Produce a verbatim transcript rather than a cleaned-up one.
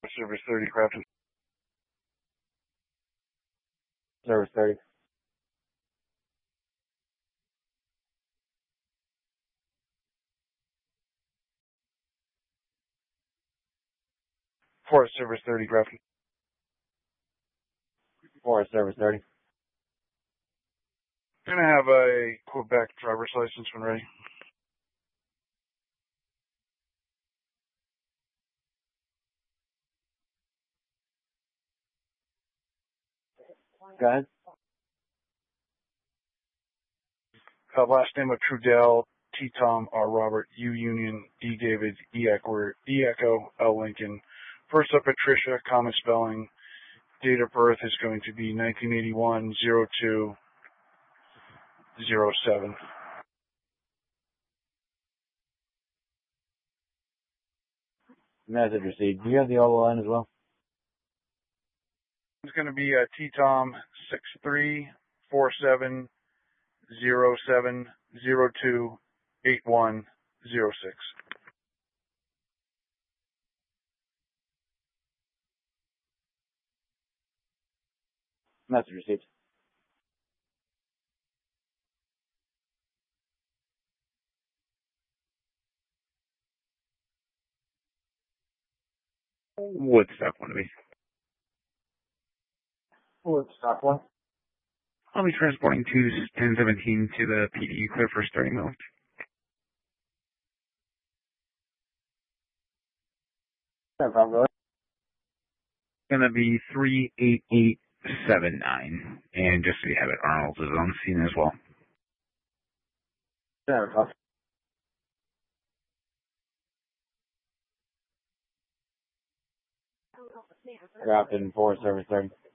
Service thirty, Crafton. Service thirty. Forest Service thirty, Crafton. Forest Service thirty. Gonna have a Quebec driver's license when ready. Go ahead. Uh, last name of Trudell, T Tom, R Robert, U Union, D David, E Echo, E Echo, L Lincoln. First up, Patricia, common spelling. Date of birth is going to be nineteen eighty-one oh two oh seven. Message received. Do you have the other line as well? It's going to be uh, T Tom six three four seven zero seven zero two eight one zero six. Message received. Woodstock one to be. Woodstock one. I'll be transporting two ten seventeen to the P D. Clear for starting mode. No problem, Gonna be three eight eight seven nine. And just so you have it, Arnold's is on the scene as well. No problem. Crafton, Forest Service thirty.